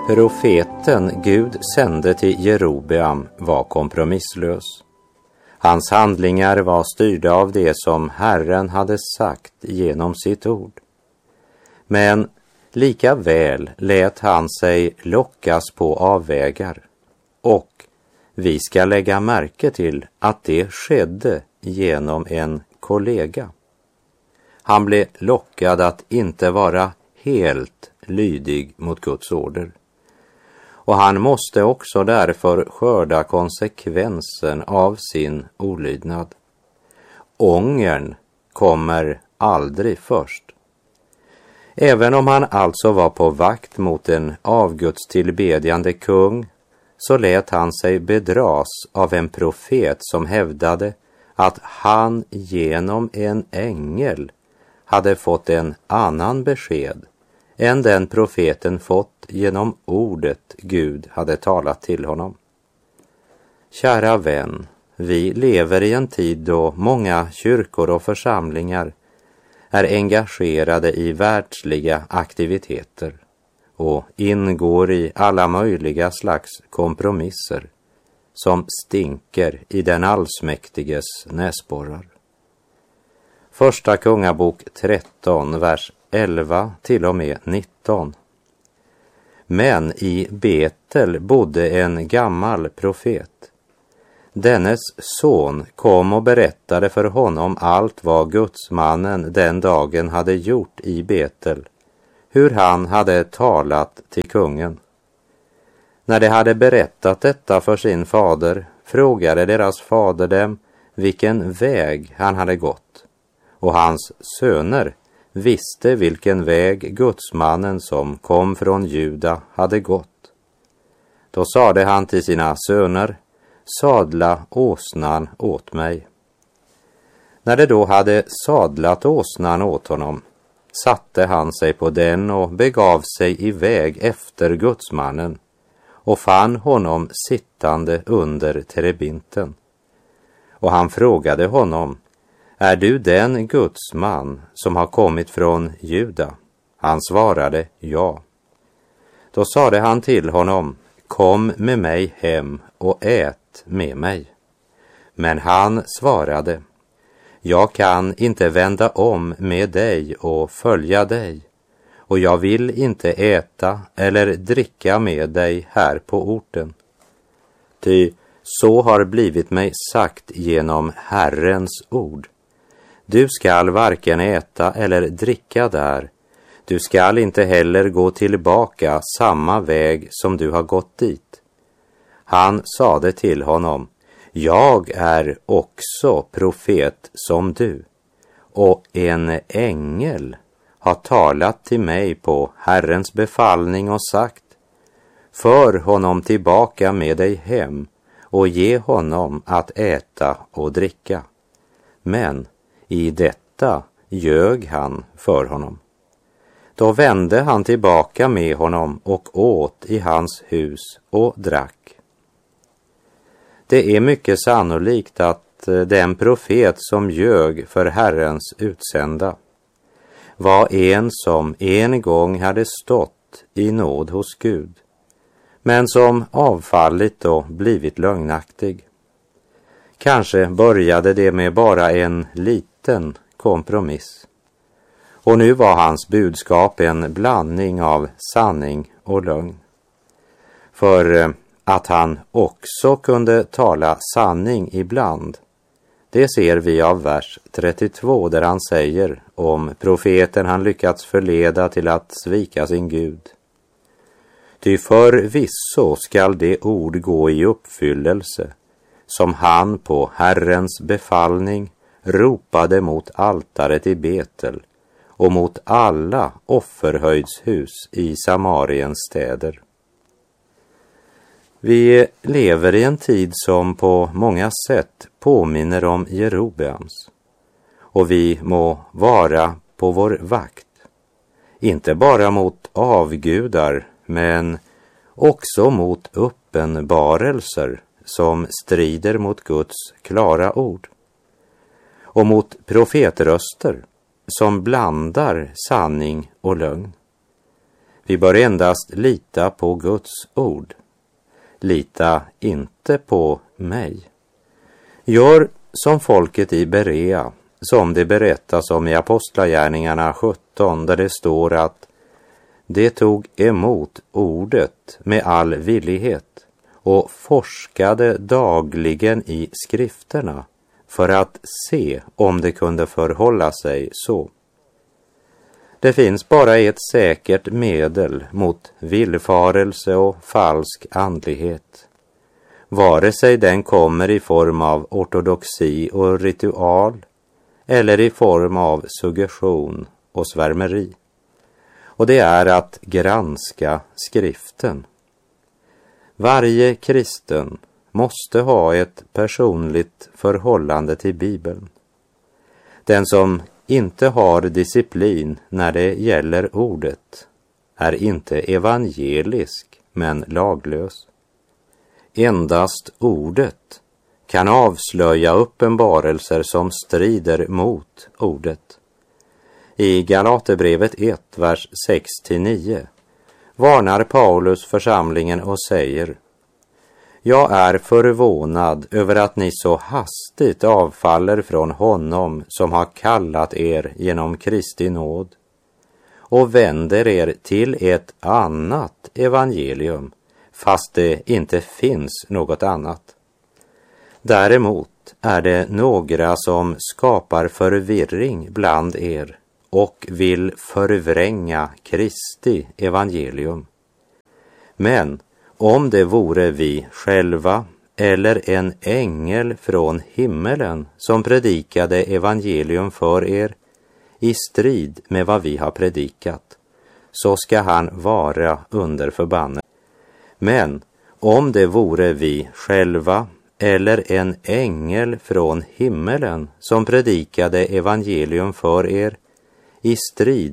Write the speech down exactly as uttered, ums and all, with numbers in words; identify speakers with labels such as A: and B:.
A: Profeten Gud sände till Jerobeam var kompromisslös. Hans handlingar var styrda av det som Herren hade sagt genom sitt ord. Men lika väl lät han sig lockas på avvägar, och vi ska lägga märke till att det skedde genom en kollega. Han blev lockad att inte vara helt lydig mot Guds order. Och han måste också därför skörda konsekvensen av sin olydnad. Ångern kommer aldrig först. Även om han alltså var på vakt mot en avgudstillbedjande kung, så lät han sig bedras av en profet som hävdade att han genom en ängel hade fått en annan besked än den profeten fått genom ordet Gud hade talat till honom. Kära vän, vi lever i en tid då många kyrkor och församlingar är engagerade i världsliga aktiviteter och ingår i alla möjliga slags kompromisser som stinker i den allsmäktiges näsborrar. Första Kungabok tretton, vers elva till och med nitton. Men i Betel bodde en gammal profet. Dennes son kom och berättade för honom allt vad gudsmannen den dagen hade gjort i Betel, hur han hade talat till kungen. När de hade berättat detta för sin fader, frågade deras fader dem vilken väg han hade gått, och hans söner visste vilken väg gudsmannen som kom från Juda hade gått. Då sade han till sina söner: sadla åsnan åt mig. När de då hade sadlat åsnan åt honom, satte han sig på den och begav sig iväg efter gudsmannen och fann honom sittande under terebinten. Och han frågade honom: är du den gudsman som har kommit från Juda? Han svarade: ja. Då sade han till honom: kom med mig hem och ät med mig. Men han svarade: jag kan inte vända om med dig och följa dig, och jag vill inte äta eller dricka med dig här på orten. Ty så har blivit mig sagt genom Herrens ord. Du skall varken äta eller dricka där. Du skall inte heller gå tillbaka samma väg som du har gått dit. Han sade till honom: jag är också profet som du, och en ängel har talat till mig på Herrens befallning och sagt: för honom tillbaka med dig hem och ge honom att äta och dricka. Men i detta ljög han för honom. Då vände han tillbaka med honom och åt i hans hus och drack. Det är mycket sannolikt att den profet som ljög för Herrens utsända var en som en gång hade stått i nåd hos Gud, men som avfallit och blivit lögnaktig. Kanske började det med bara en liten kompromiss, och nu var hans budskap en blandning av sanning och lögn. För att han också kunde tala sanning ibland, det ser vi av vers trettiotvå, där han säger om profeten han lyckats förleda till att svika sin Gud: ty förvisso skall det ord gå i uppfyllelse som han på Herrens befallning ropade mot altaret i Betel och mot alla offerhöjdshus i Samariens städer. Vi lever i en tid som på många sätt påminner om Jerobeams, och vi må vara på vår vakt, inte bara mot avgudar men också mot uppenbarelser som strider mot Guds klara ord, och mot profetröster som blandar sanning och lögn. Vi bör endast lita på Guds ord. Lita inte på mig. Gör som folket i Berea, som det berättas om i Apostlagärningarna sjutton, där det står att det tog emot ordet med all villighet och forskade dagligen i skrifterna för att se om det kunde förhålla sig så. Det finns bara ett säkert medel mot villfarelse och falsk andlighet. Vare sig den kommer i form av ortodoxi och ritual eller i form av suggestion och svärmeri. Och det är att granska skriften. Varje kristen måste ha ett personligt förhållande till Bibeln. Den som inte har disciplin när det gäller ordet är inte evangelisk men laglös. Endast ordet kan avslöja uppenbarelser som strider mot ordet. I Galaterbrevet ett, vers sex till nio varnar Paulus församlingen och säger: Jag är förvånad över att ni så hastigt avfaller från honom som har kallat er genom Kristi nåd och vänder er till ett annat evangelium, fast det inte finns något annat. Däremot är det några som skapar förvirring bland er och vill förvränga Kristi evangelium. Men om det vore vi själva eller en ängel från himmelen som predikade evangelium för er i strid med vad vi har predikat, så ska han vara under förbannelse. Men om det vore vi själva eller en ängel från himmelen som predikade evangelium för er i strid